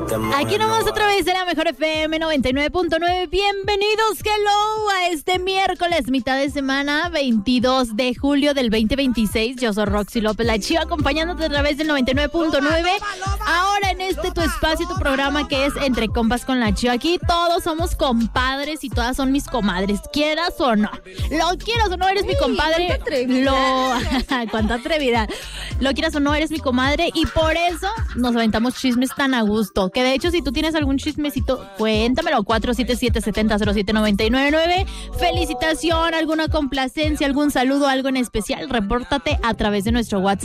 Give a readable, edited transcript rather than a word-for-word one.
Aquí nomás otra vez en la Mejor FM 99.9. Bienvenidos, hello, a este miércoles, mitad de semana, 22 de julio del 2026. Yo soy Roxy López, la Chiva, acompañándote a través del 99.9. Ahora en este tu espacio, tu programa que es Entre Compas con la Chiva. Aquí todos somos compadres y todas son mis comadres, quieras o no. Lo quieras o no, eres mi compadre. Cuánta atrevida. Lo quieras o no, eres mi comadre y por eso nos aventamos chismes tan a gusto. Que de hecho, si tú tienes algún chismecito, cuéntamelo. 477-70-07-999. Felicitación, alguna complacencia, algún saludo, algo en especial, repórtate a través de nuestro WhatsApp.